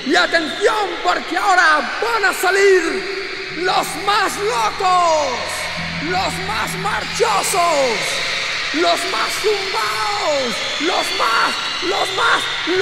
Y atención, porque ahora van a salir los más locos, los más marchosos, los más zumbaos, los más